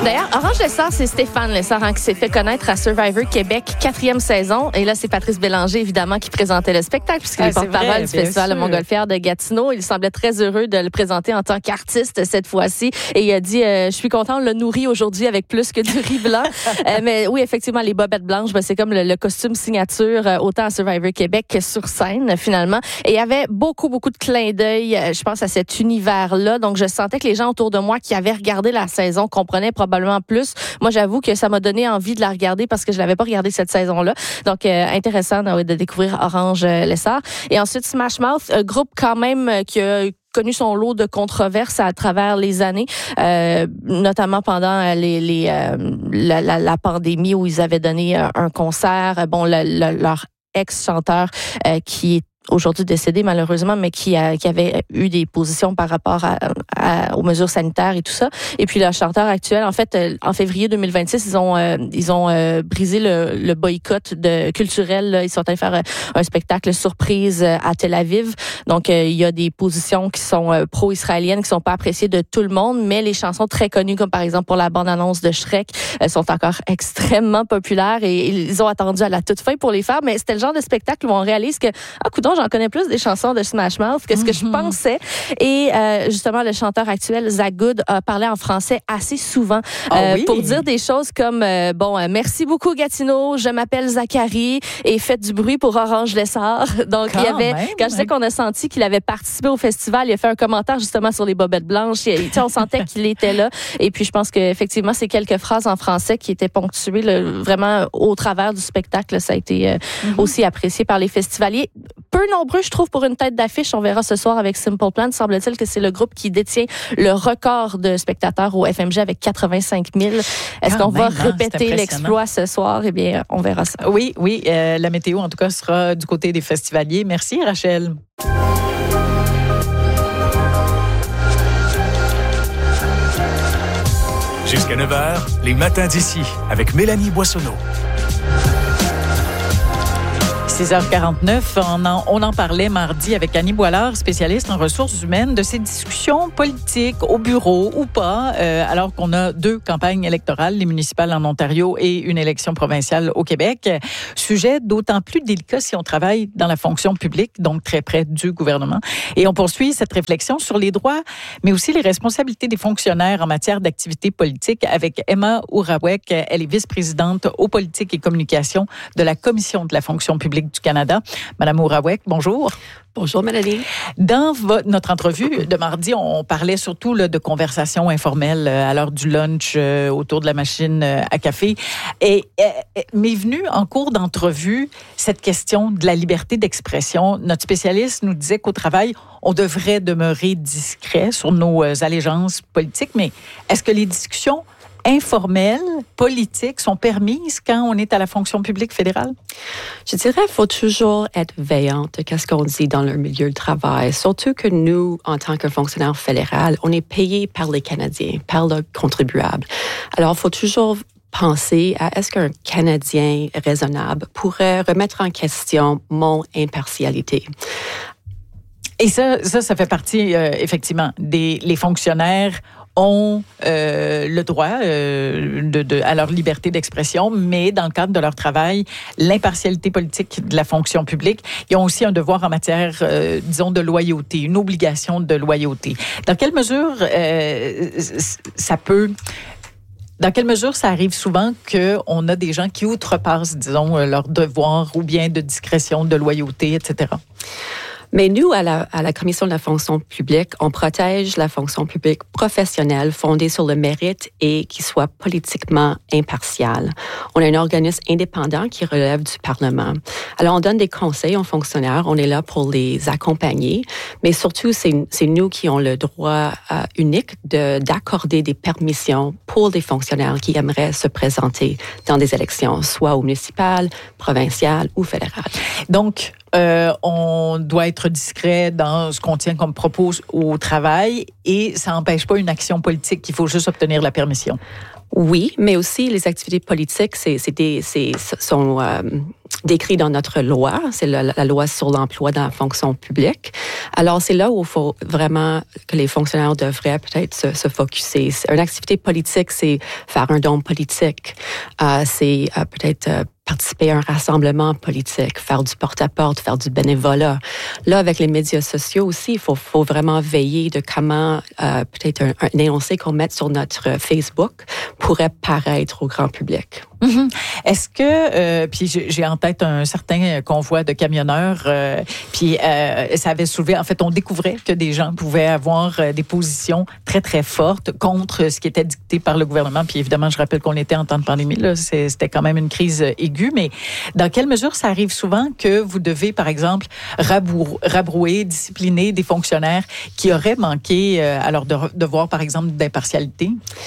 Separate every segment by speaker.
Speaker 1: D'ailleurs, Orange Lessard, c'est Stéphane Lessard qui s'est fait connaître à Survivor Québec, 4e saison. Et là, c'est Patrice Bélanger, évidemment, qui présentait le spectacle, puisqu'il est porte-parole du Festival de Montgolfière de Gatineau. Il semblait très heureux de le présenter en tant qu'artiste cette fois-ci. Et il a dit, je suis content, on l'a nourri aujourd'hui avec plus que du riz blanc. Mais oui, effectivement, les bobettes blanches, c'est comme le costume signature, autant à Survivor Québec que sur scène, finalement. Et il y avait beaucoup de clins d'œil, je pense, à cet univers-là. Donc, je sentais que les gens autour de moi qui avaient regardé la saison comprenaient probablement plus. Moi, j'avoue que ça m'a donné envie de la regarder parce que je l'avais pas regardée cette saison-là. Donc, intéressant de découvrir Orange Lessard. Et ensuite, Smash Mouth, un groupe quand même qui a connu son lot de controverses à travers les années, notamment pendant la pandémie où ils avaient donné un concert. Bon, leur ex-chanteur qui est aujourd'hui décédé malheureusement, mais qui avait eu des positions par rapport aux mesures sanitaires et tout ça. Et puis le chanteur actuel, en fait, en février 2026, ils ont brisé le boycott culturel. Là. Ils sont allés faire un spectacle surprise à Tel Aviv. Donc il y a des positions qui sont pro-israéliennes, qui sont pas appréciées de tout le monde, mais les chansons très connues, comme par exemple pour la bande-annonce de Shrek, sont encore extrêmement populaires et ils ont attendu à la toute fin pour les faire. Mais c'était le genre de spectacle où on réalise que coudonc, j'en connais plus des chansons de Smash Mouth que ce que je pensais. Et justement, le chanteur actuel, Zach Good, a parlé en français assez souvent pour dire des choses comme merci beaucoup Gatineau, je m'appelle Zachary et faites du bruit pour Orange Lessard. Donc, quand je sais qu'on a senti qu'il avait participé au festival, il a fait un commentaire justement sur les bobettes blanches. On sentait qu'il était là. Et puis, je pense qu'effectivement, ces quelques phrases en français qui étaient ponctuées vraiment au travers du spectacle, ça a été aussi apprécié par les festivaliers. Peu nombreux, je trouve, pour une tête d'affiche. On verra ce soir avec Simple Plan. Semble-t-il que c'est le groupe qui détient le record de spectateurs au FMG avec 85 000. Est-ce qu'on va répéter l'exploit ce soir? Eh bien, on verra ça.
Speaker 2: Oui. La météo, en tout cas, sera du côté des festivaliers. Merci, Rachel.
Speaker 3: Jusqu'à 9h, les matins d'ici, avec Mélanie Boissonneau.
Speaker 2: 6h49, on en parlait mardi avec Annie Boilard, spécialiste en ressources humaines, de ces discussions politiques au bureau ou pas, alors qu'on a 2 campagnes électorales, les municipales en Ontario et une élection provinciale au Québec. Sujet d'autant plus délicat si on travaille dans la fonction publique, donc très près du gouvernement. Et on poursuit cette réflexion sur les droits, mais aussi les responsabilités des fonctionnaires en matière d'activité politique avec Emma Hourawek. Elle est vice-présidente aux politiques et communications de la Commission de la fonction publique du Canada. Madame Hourawek, bonjour.
Speaker 4: Bonjour, Mélanie.
Speaker 2: Dans notre entrevue de mardi, on parlait surtout de conversations informelles à l'heure du lunch autour de la machine à café. Et m'est venue en cours d'entrevue cette question de la liberté d'expression. Notre spécialiste nous disait qu'au travail, on devrait demeurer discret sur nos allégeances politiques. Mais est-ce que les discussions informelles, politiques, sont permises quand on est à la fonction publique fédérale?
Speaker 4: Je dirais qu'il faut toujours être veillante de ce qu'on dit dans le milieu de travail. Surtout que nous, en tant que fonctionnaires fédéraux, on est payés par les Canadiens, par le contribuable. Alors, il faut toujours penser à est-ce qu'un Canadien raisonnable pourrait remettre en question mon impartialité.
Speaker 2: Et ça fait partie, effectivement, les fonctionnaires ont le droit à leur liberté d'expression, mais dans le cadre de leur travail, l'impartialité politique de la fonction publique, ils ont aussi un devoir en matière, disons, de loyauté, une obligation de loyauté. Dans quelle mesure Dans quelle mesure ça arrive souvent qu'on a des gens qui outrepassent, disons, leur devoir ou bien de discrétion, de loyauté, etc.?
Speaker 4: Mais nous, à la Commission de la fonction publique, on protège la fonction publique professionnelle fondée sur le mérite et qui soit politiquement impartiale. On a un organisme indépendant qui relève du Parlement. Alors, on donne des conseils aux fonctionnaires. On est là pour les accompagner. Mais surtout, c'est nous qui avons le droit unique d'accorder des permissions pour des fonctionnaires qui aimeraient se présenter dans des élections, soit au municipal, provincial ou fédéral.
Speaker 2: Donc, on doit être discret dans ce qu'on tient comme propos au travail et ça n'empêche pas une action politique, il faut juste obtenir la permission.
Speaker 4: Oui, mais aussi les activités politiques, sont décrits dans notre loi. C'est la loi sur l'emploi dans la fonction publique. Alors, c'est là où il faut vraiment que les fonctionnaires devraient peut-être se focusser. Une activité politique, c'est faire un don politique. C'est peut-être participer à un rassemblement politique, faire du porte-à-porte, faire du bénévolat. Là, avec les médias sociaux aussi, il faut vraiment veiller de comment peut-être un énoncé qu'on mette sur notre Facebook pourrait paraître au grand public.
Speaker 2: Mm-hmm. Est-ce que, puis j'ai en tête un certain convoi de camionneurs, puis ça avait soulevé, en fait, on découvrait que des gens pouvaient avoir des positions très, très fortes contre ce qui était dicté par le gouvernement. Puis évidemment, je rappelle qu'on était en temps de pandémie, là, c'était quand même une crise aiguë, mais dans quelle mesure ça arrive souvent que vous devez, par exemple, rabrouer, discipliner des fonctionnaires qui auraient manqué à leur devoir, par exemple, d'impartialité?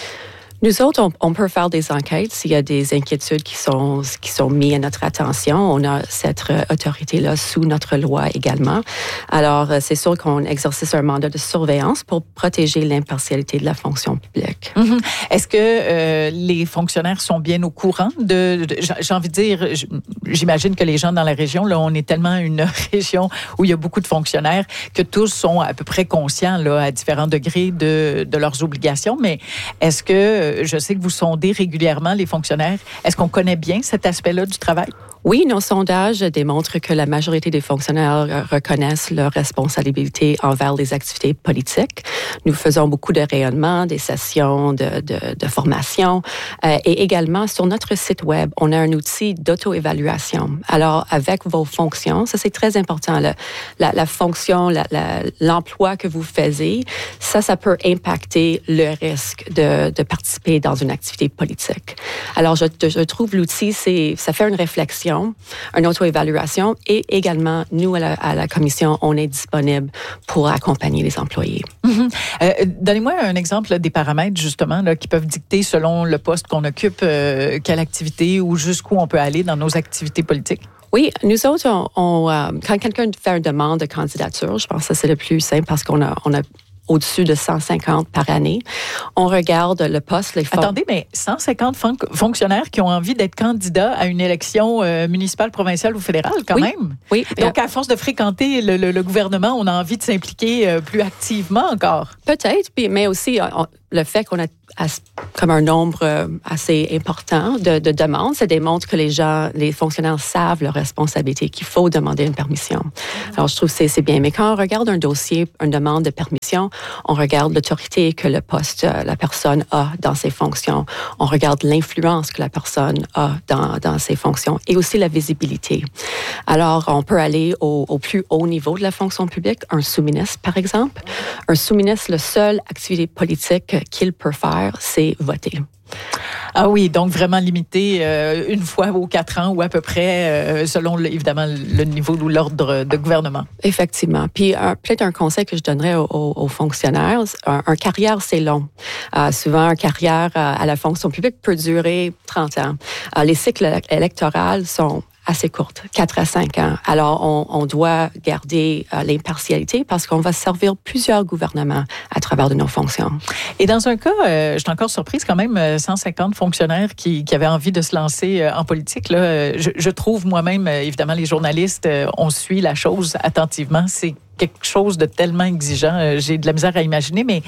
Speaker 4: Nous autres, on peut faire des enquêtes s'il y a des inquiétudes qui sont mises à notre attention. On a cette autorité-là sous notre loi également. Alors, c'est sûr qu'on exerce un mandat de surveillance pour protéger l'impartialité de la fonction publique.
Speaker 2: Mm-hmm. Est-ce que les fonctionnaires sont bien au courant j'ai envie de dire, j'imagine que les gens dans la région, là, on est tellement une région où il y a beaucoup de fonctionnaires que tous sont à peu près conscients, là, à différents degrés de leurs obligations. Mais est-ce que je sais que vous sondez régulièrement les fonctionnaires. Est-ce qu'on connaît bien cet aspect-là du travail?
Speaker 4: Oui, nos sondages démontrent que la majorité des fonctionnaires reconnaissent leur responsabilité envers les activités politiques. Nous faisons beaucoup de rayonnements, des sessions de formation et également sur notre site web, on a un outil d'auto-évaluation. Alors, avec vos fonctions, ça c'est très important, la fonction, l'emploi que vous faisiez, ça peut impacter le risque de participer dans une activité politique. Alors, je trouve l'outil, ça fait une réflexion, une auto-évaluation et également, nous, à la commission, on est disponible pour accompagner les employés.
Speaker 2: Mm-hmm. Donnez-moi un exemple des paramètres, justement, là, qui peuvent dicter, selon le poste qu'on occupe, quelle activité ou jusqu'où on peut aller dans nos activités politiques.
Speaker 4: Oui, nous autres, quand quelqu'un fait une demande de candidature, je pense que ça, c'est le plus simple parce qu'on a au-dessus de 150 par année. On regarde le poste.
Speaker 2: Attendez, mais 150 fonctionnaires qui ont envie d'être candidats à une élection municipale, provinciale ou fédérale, quand même.
Speaker 4: Oui.
Speaker 2: Donc, à force de fréquenter le gouvernement, on a envie de s'impliquer plus activement encore.
Speaker 4: Peut-être, mais aussi le fait qu'on a comme un nombre assez important de demandes, ça démontre que les fonctionnaires savent leurs responsabilités, qu'il faut demander une permission. Alors, je trouve que c'est bien. Mais quand on regarde un dossier, une demande de permission, on regarde l'autorité que la personne a dans ses fonctions. On regarde l'influence que la personne a dans ses fonctions et aussi la visibilité. Alors, on peut aller au plus haut niveau de la fonction publique, un sous-ministre, par exemple. Un sous-ministre, la seule activité politique qu'il peut faire, c'est voter.
Speaker 2: Ah oui, donc vraiment limité une fois aux 4 ans ou à peu près, selon évidemment le niveau ou l'ordre de gouvernement.
Speaker 4: Effectivement. Puis peut-être un conseil que je donnerais aux fonctionnaires, un carrière, c'est long. Souvent, une carrière à la fonction publique peut durer 30 ans. Les cycles électoraux sont assez courte, 4 à 5 ans. Alors, on doit garder l'impartialité parce qu'on va servir plusieurs gouvernements à travers de nos fonctions.
Speaker 2: Et dans un cas, je suis encore surprise quand même, 150 fonctionnaires qui avaient envie de se lancer en politique. Là, je trouve moi-même, évidemment, les journalistes, on suit la chose attentivement. C'est quelque chose de tellement exigeant. J'ai de la misère à imaginer, mais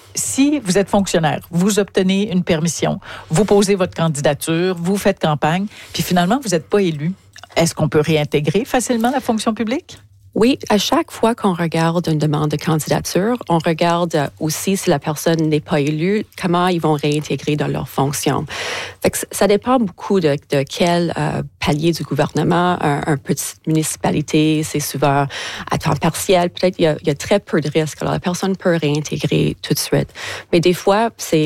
Speaker 2: si vous êtes fonctionnaire, vous obtenez une permission, vous posez votre candidature, vous faites campagne, puis finalement, vous n'êtes pas élu. Est-ce qu'on peut réintégrer facilement la fonction publique?
Speaker 4: Oui, à chaque fois qu'on regarde une demande de candidature, on regarde aussi si la personne n'est pas élue, comment ils vont réintégrer dans leur fonction. Fait que ça dépend beaucoup de quel palier du gouvernement. Un petite municipalité, c'est souvent à temps partiel. Peut-être il y a très peu de risques. Alors, la personne peut réintégrer tout de suite. Mais des fois,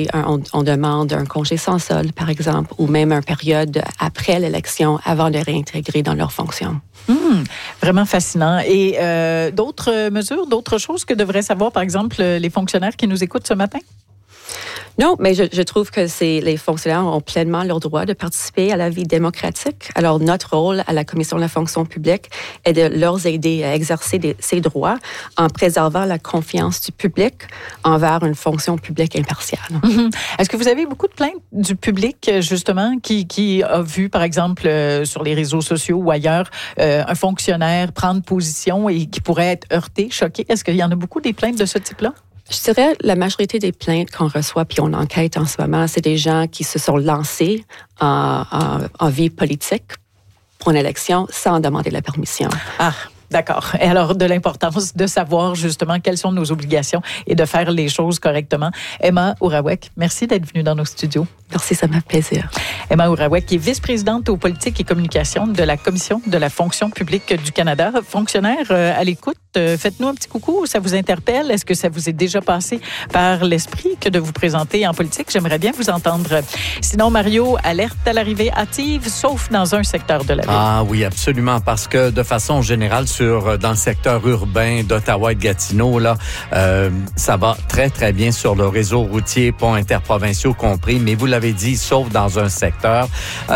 Speaker 4: on demande un congé sans solde, par exemple, ou même une période après l'élection avant de réintégrer dans leur fonction.
Speaker 2: Vraiment fascinant. Et d'autres mesures, d'autres choses que devraient savoir, par exemple, les fonctionnaires qui nous écoutent ce matin?
Speaker 4: Non, mais je trouve que les fonctionnaires ont pleinement leur droit de participer à la vie démocratique. Alors, notre rôle à la Commission de la fonction publique est de leur aider à exercer ces droits en préservant la confiance du public envers une fonction publique impartiale.
Speaker 2: Mm-hmm. Est-ce que vous avez beaucoup de plaintes du public, justement, qui a vu, par exemple, sur les réseaux sociaux ou ailleurs, un fonctionnaire prendre position et qui pourrait être heurté, choqué? Est-ce qu'il y en a beaucoup des plaintes de ce type-là?
Speaker 4: Je dirais la majorité des plaintes qu'on reçoit, puis on enquête en ce moment, c'est des gens qui se sont lancés en vie politique pour une élection sans demander la permission.
Speaker 2: Ah, d'accord. Et alors, de l'importance de savoir justement quelles sont nos obligations et de faire les choses correctement. Emma Hourawek, merci d'être venue dans nos studios.
Speaker 4: Merci, ça m'a fait plaisir.
Speaker 2: Emma Hourawek, qui est vice-présidente aux politiques et communications de la Commission de la fonction publique du Canada. Fonctionnaire à l'écoute, faites-nous un petit coucou, ça vous interpelle? Est-ce que ça vous est déjà passé par l'esprit que de vous présenter en politique? J'aimerais bien vous entendre. Sinon, Mario, alerte à l'arrivée hâtive, sauf dans un secteur de la ville.
Speaker 5: Ah oui, absolument, parce que de façon générale, dans le secteur urbain d'Ottawa et de Gatineau, là, ça va très, très bien sur le réseau routier, ponts interprovinciaux compris, mais vous l'avez dit, sauf dans un secteur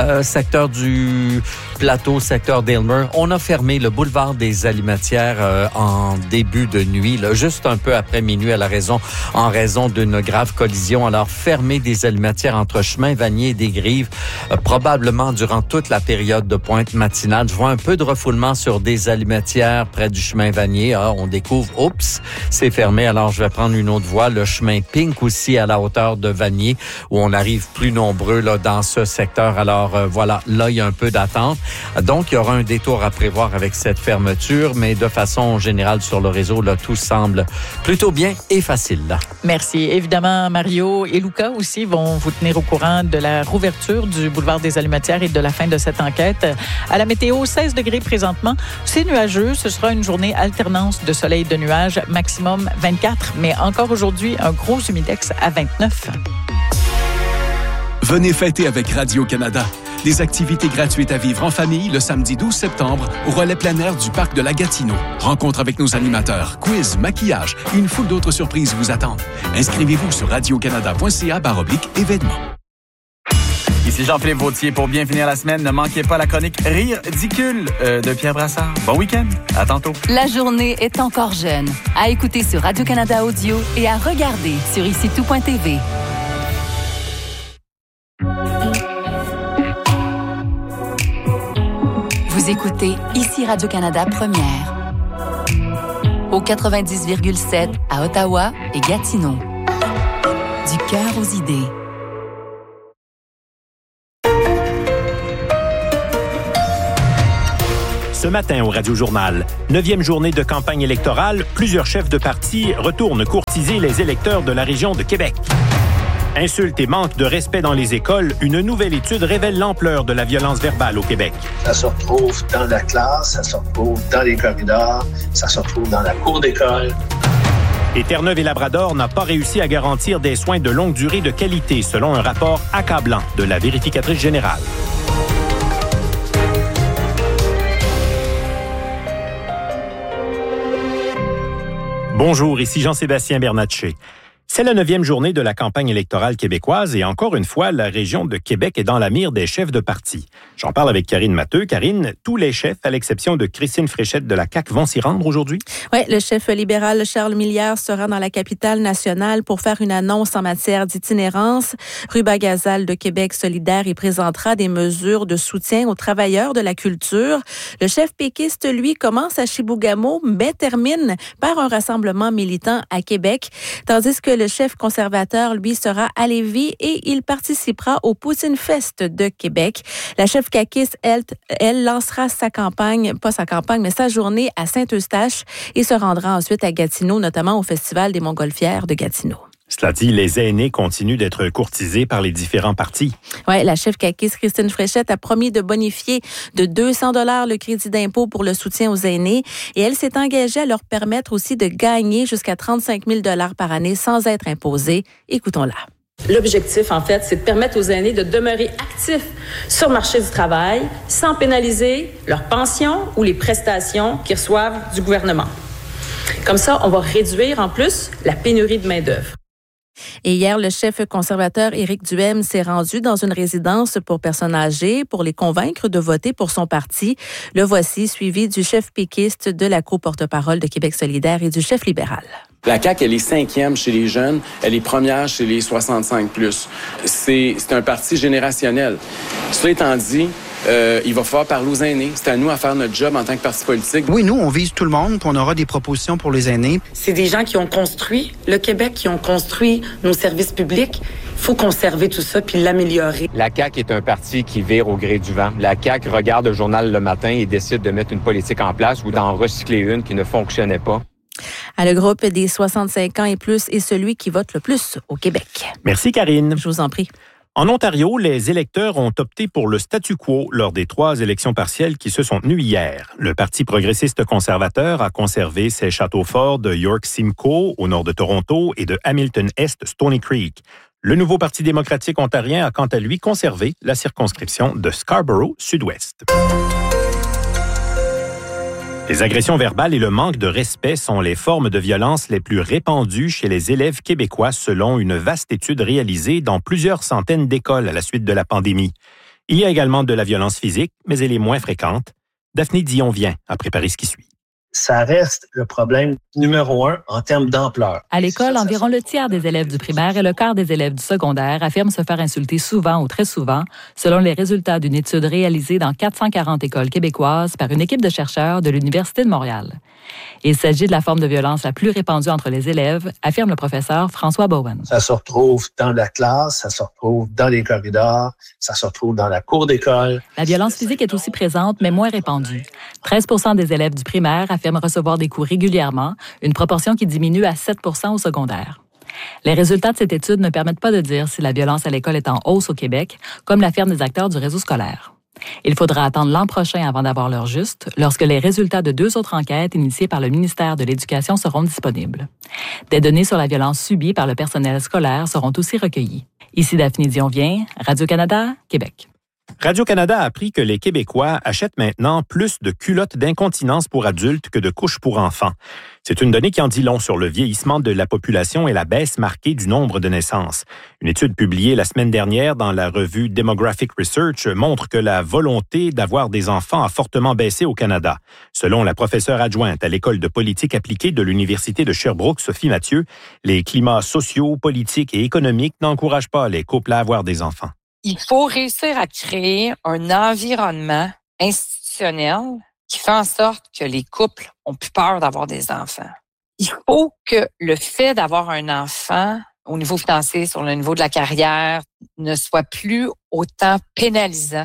Speaker 5: du plateau, secteur d'Aylmer. On a fermé le boulevard des Alimentières en début de nuit, là, juste un peu après minuit en raison d'une grave collision. Alors, fermer des Alimentières entre Chemin Vanier et des Grives, probablement durant toute la période de pointe matinale. Je vois un peu de refoulement sur des Alimentières près du chemin Vanier. Ah, on découvre, oups, c'est fermé. Alors, je vais prendre une autre voie. Le chemin Pink aussi à la hauteur de Vanier, où on arrive plus nombreux là, dans ce secteur. Alors, voilà, là, il y a un peu d'attente. Donc, il y aura un détour à prévoir avec cette fermeture, mais de façon générale sur le réseau, là, tout semble plutôt bien et facile. Là.
Speaker 2: Merci. Évidemment, Mario et Luca aussi vont vous tenir au courant de la rouverture du boulevard des Alimentières et de la fin de cette enquête. À la météo, 16 degrés présentement. C'est nuageux. Ce sera une journée alternance de soleil et de nuages, maximum 24, mais encore aujourd'hui, un gros humidex à 29.
Speaker 6: Venez fêter avec Radio-Canada. Des activités gratuites à vivre en famille le samedi 12 septembre au relais plein air du parc de la Gatineau. Rencontre avec nos animateurs, quiz, maquillage et une foule d'autres surprises vous attendent. Inscrivez-vous sur radiocanada.ca/événements.
Speaker 7: Ici Jean-Philippe Vautier. Pour bien finir la semaine, ne manquez pas la chronique Rire ridicule de Pierre Brassard. Bon week-end. À tantôt.
Speaker 8: La journée est encore jeune. À écouter sur Radio-Canada Audio et à regarder sur icitout.tv. Vous écoutez ici Radio-Canada Première. Au 90,7 à Ottawa et Gatineau. Du cœur aux idées.
Speaker 9: Ce matin au Radio-Journal, 9e journée de campagne électorale, plusieurs chefs de parti retournent courtiser les électeurs de la région de Québec. Insultes et manque de respect dans les écoles, une nouvelle étude révèle l'ampleur de la violence verbale au Québec.
Speaker 10: Ça se retrouve dans la classe, ça se retrouve dans les corridors, ça se retrouve dans la cour d'école.
Speaker 9: Et Terre-Neuve et Labrador n'a pas réussi à garantir des soins de longue durée de qualité, selon un rapport accablant de la vérificatrice générale. Bonjour, ici Jean-Sébastien Bernatchez. C'est la 9e journée de la campagne électorale québécoise et encore une fois, la région de Québec est dans la mire des chefs de parti. J'en parle avec Karine Matteux. Karine, tous les chefs, à l'exception de Christine Fréchette de la CAQ, vont s'y rendre aujourd'hui?
Speaker 11: Oui, le chef libéral Charles Millière sera dans la capitale nationale pour faire une annonce en matière d'itinérance. Ruba Gazal de Québec solidaire y présentera des mesures de soutien aux travailleurs de la culture. Le chef péquiste, lui, commence à Chibougamau, mais termine par un rassemblement militant à Québec, tandis que le chef conservateur, lui, sera à Lévis et il participera au Poutine Fest de Québec. La chef caquiste, elle lancera sa journée à Saint-Eustache et se rendra ensuite à Gatineau, notamment au Festival des Montgolfières de Gatineau.
Speaker 9: Cela dit, les aînés continuent d'être courtisés par les différents partis.
Speaker 11: Oui, la chef caquiste Christine Fréchette a promis de bonifier de 200 $ le crédit d'impôt pour le soutien aux aînés et elle s'est engagée à leur permettre aussi de gagner jusqu'à 35 000 $ par année sans être imposés. Écoutons-la.
Speaker 12: L'objectif, en fait, c'est de permettre aux aînés de demeurer actifs sur le marché du travail sans pénaliser leurs pensions ou les prestations qu'ils reçoivent du gouvernement. Comme ça, on va réduire en plus la pénurie de main-d'œuvre.
Speaker 11: Et hier, le chef conservateur Éric Duhaime s'est rendu dans une résidence pour personnes âgées pour les convaincre de voter pour son parti. Le voici, suivi du chef péquiste, de la co-porte-parole de Québec solidaire et du chef libéral.
Speaker 13: La CAQ, elle est 5e chez les jeunes, elle est première chez les 65+. C'est un parti générationnel. Cela étant dit, il va falloir parler aux aînés. C'est à nous à faire notre job en tant que parti politique.
Speaker 14: Oui, nous, on vise tout le monde, puis on aura des propositions pour les aînés.
Speaker 15: C'est des gens qui ont construit le Québec, qui ont construit nos services publics. Il faut conserver tout ça puis l'améliorer.
Speaker 16: La CAQ est un parti qui vire au gré du vent. La CAQ regarde le journal le matin et décide de mettre une politique en place ou d'en recycler une qui ne fonctionnait pas.
Speaker 11: Le groupe des 65 ans et plus est celui qui vote le plus au Québec.
Speaker 9: Merci, Karine.
Speaker 11: Je vous en prie.
Speaker 9: En Ontario, les électeurs ont opté pour le statu quo lors des 3 élections partielles qui se sont tenues hier. Le Parti progressiste conservateur a conservé ses châteaux forts de York-Simcoe, au nord de Toronto, et de Hamilton-Est, Stony Creek. Le nouveau Parti démocratique ontarien a quant à lui conservé la circonscription de Scarborough-Sud-Ouest. Les agressions verbales et le manque de respect sont les formes de violence les plus répandues chez les élèves québécois selon une vaste étude réalisée dans plusieurs centaines d'écoles à la suite de la pandémie. Il y a également de la violence physique, mais elle est moins fréquente. Daphné Dion-Vient a préparé ce qui suit.
Speaker 10: Ça reste le problème numéro 1 en termes d'ampleur.
Speaker 17: À l'école, environ le tiers des élèves du primaire et le quart des élèves du secondaire affirment se faire insulter souvent ou très souvent, selon les résultats d'une étude réalisée dans 440 écoles québécoises par une équipe de chercheurs de l'Université de Montréal. Il s'agit de la forme de violence la plus répandue entre les élèves, affirme le professeur François Bowen.
Speaker 10: Ça se retrouve dans la classe, ça se retrouve dans les corridors, ça se retrouve dans la cour d'école.
Speaker 17: La violence physique est aussi présente, mais moins répandue. 13% des élèves du primaire affirment recevoir des coups régulièrement, une proportion qui diminue à 7% au secondaire. Les résultats de cette étude ne permettent pas de dire si la violence à l'école est en hausse au Québec, comme l'affirment des acteurs du réseau scolaire. Il faudra attendre l'an prochain avant d'avoir l'heure juste, lorsque les résultats de 2 autres enquêtes initiées par le ministère de l'Éducation seront disponibles. Des données sur la violence subie par le personnel scolaire seront aussi recueillies. Ici Daphné Dion-Vient, Radio-Canada, Québec.
Speaker 9: Radio-Canada a appris que les Québécois achètent maintenant plus de culottes d'incontinence pour adultes que de couches pour enfants. C'est une donnée qui en dit long sur le vieillissement de la population et la baisse marquée du nombre de naissances. Une étude publiée la semaine dernière dans la revue Demographic Research montre que la volonté d'avoir des enfants a fortement baissé au Canada. Selon la professeure adjointe à l'École de politique appliquée de l'Université de Sherbrooke, Sophie Mathieu, les climats sociaux, politiques et économiques n'encouragent pas les couples à avoir des enfants.
Speaker 18: Il faut réussir à créer un environnement institutionnel qui fait en sorte que les couples ont plus peur d'avoir des enfants. Il faut que le fait d'avoir un enfant au niveau financier, sur le niveau de la carrière, ne soit plus autant pénalisant.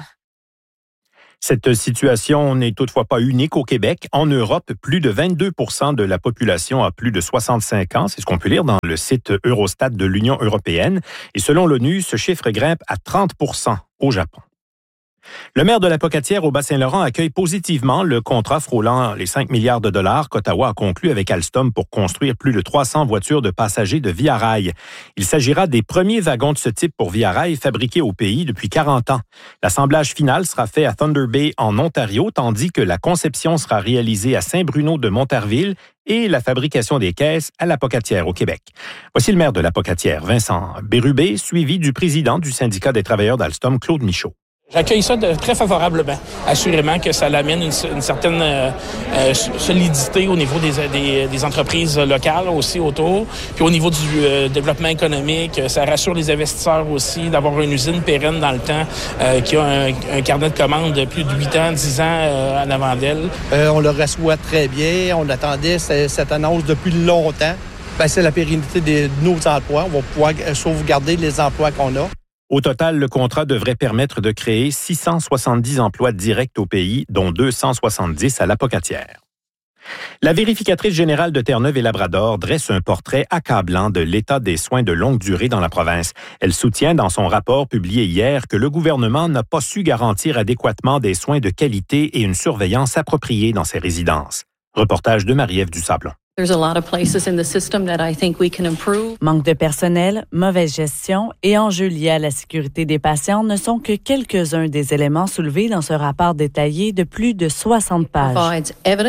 Speaker 9: Cette situation n'est toutefois pas unique au Québec. En Europe, plus de 22% de la population a plus de 65 ans. C'est ce qu'on peut lire dans le site Eurostat de l'Union européenne. Et selon l'ONU, ce chiffre grimpe à 30% au Japon. Le maire de la Pocatière au Bas-Saint-Laurent accueille positivement le contrat frôlant les 5 milliards de dollars qu'Ottawa a conclu avec Alstom pour construire plus de 300 voitures de passagers de Via Rail. Il s'agira des premiers wagons de ce type pour Via Rail fabriqués au pays depuis 40 ans. L'assemblage final sera fait à Thunder Bay en Ontario, tandis que la conception sera réalisée à Saint-Bruno de Montarville et la fabrication des caisses à la Pocatière au Québec. Voici le maire de la Pocatière, Vincent Bérubé, suivi du président du syndicat des travailleurs d'Alstom, Claude Michaud.
Speaker 19: J'accueille ça très favorablement. Assurément que ça l'amène une certaine solidité au niveau des entreprises locales aussi autour. Puis au niveau du développement économique, ça rassure les investisseurs aussi d'avoir une usine pérenne dans le temps qui a un carnet de commandes de plus de 8 ans, 10 ans en avant d'elle.
Speaker 20: On le reçoit très bien. On attendait cette annonce depuis longtemps. C'est la pérennité de nos emplois. On va pouvoir sauvegarder les emplois qu'on a.
Speaker 9: Au total, le contrat devrait permettre de créer 670 emplois directs au pays, dont 270 à la Pocatière. La vérificatrice générale de Terre-Neuve et Labrador dresse un portrait accablant de l'état des soins de longue durée dans la province. Elle soutient dans son rapport publié hier que le gouvernement n'a pas su garantir adéquatement des soins de qualité et une surveillance appropriée dans ces résidences. Reportage de Marie-Ève Dusablon.
Speaker 21: Manque de personnel, mauvaise gestion et enjeux liés à la sécurité des patients ne sont que quelques-uns des éléments soulevés dans ce rapport détaillé de plus de 60 pages.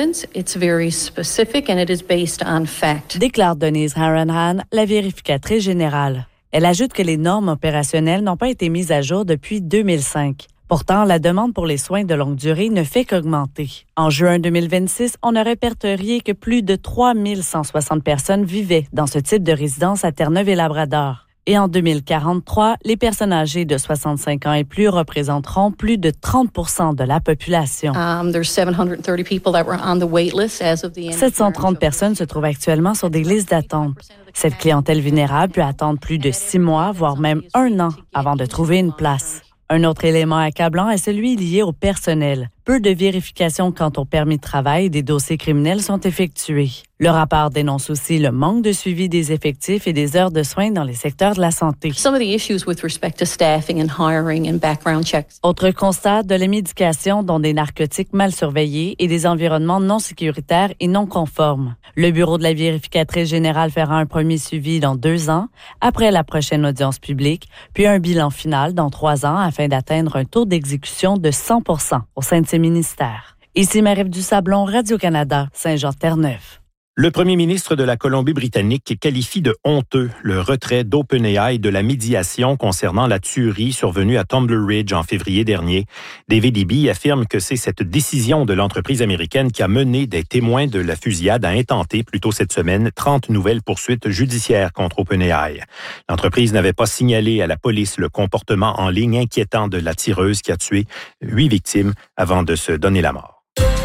Speaker 21: Déclare Denise Haranhan, la vérificatrice générale. Elle ajoute que les normes opérationnelles n'ont pas été mises à jour depuis 2005. Pourtant, la demande pour les soins de longue durée ne fait qu'augmenter. En juin 2026, on a répertorié que plus de 3160 personnes vivaient dans ce type de résidence à Terre-Neuve et Labrador. Et en 2043, les personnes âgées de 65 ans et plus représenteront plus de 30 % de la population. 730 personnes se trouvent actuellement sur des listes d'attente. Cette clientèle vulnérable peut attendre plus de 6 mois, voire même 1 an avant de trouver une place. Un autre élément accablant est celui lié au personnel. Peu de vérifications quant au permis de travail des dossiers criminels sont effectuées. Le rapport dénonce aussi le manque de suivi des effectifs et des heures de soins dans les secteurs de la santé. Autre constat, de la médication, dont des narcotiques mal surveillés et des environnements non sécuritaires et non conformes. Le bureau de la vérificatrice générale fera un premier suivi dans 2 ans, après la prochaine audience publique, puis un bilan final dans 3 ans afin d'atteindre un taux d'exécution de 100 % au sein de ces ministères. Ici Marie-Ève Dusablon, Radio-Canada, Saint-Jean-Terre-Neuve.
Speaker 9: Le premier ministre de la Colombie-Britannique qualifie de honteux le retrait d'OpenAI de la médiation concernant la tuerie survenue à Tumbler Ridge en février dernier. David Eby affirme que c'est cette décision de l'entreprise américaine qui a mené des témoins de la fusillade à intenter plus tôt cette semaine 30 nouvelles poursuites judiciaires contre OpenAI. L'entreprise n'avait pas signalé à la police le comportement en ligne inquiétant de la tireuse qui a tué 8 victimes avant de se donner la mort.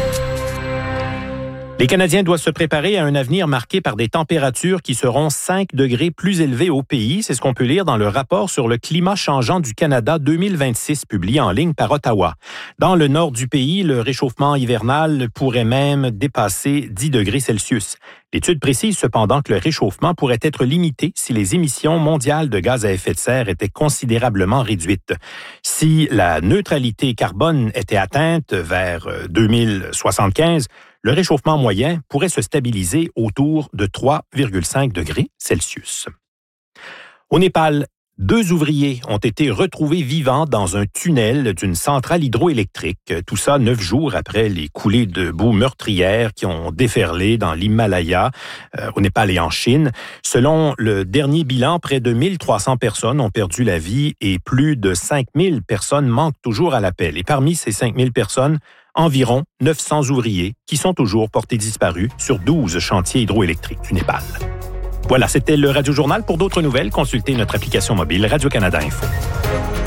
Speaker 9: Les Canadiens doivent se préparer à un avenir marqué par des températures qui seront 5 degrés plus élevées au pays. C'est ce qu'on peut lire dans le rapport sur le climat changeant du Canada 2026, publié en ligne par Ottawa. Dans le nord du pays, le réchauffement hivernal pourrait même dépasser 10 degrés Celsius. L'étude précise cependant que le réchauffement pourrait être limité si les émissions mondiales de gaz à effet de serre étaient considérablement réduites. Si la neutralité carbone était atteinte vers 2075, le réchauffement moyen pourrait se stabiliser autour de 3,5 degrés Celsius. Au Népal, 2 ouvriers ont été retrouvés vivants dans un tunnel d'une centrale hydroélectrique. Tout ça 9 jours après les coulées de boue meurtrières qui ont déferlé dans l'Himalaya, au Népal et en Chine. Selon le dernier bilan, près de 1300 personnes ont perdu la vie et plus de 5000 personnes manquent toujours à l'appel. Et parmi ces 5000 personnes, environ 900 ouvriers qui sont toujours portés disparus sur 12 chantiers hydroélectriques du Népal. Voilà, c'était le Radio Journal. Pour d'autres nouvelles, consultez notre application mobile Radio-Canada Info.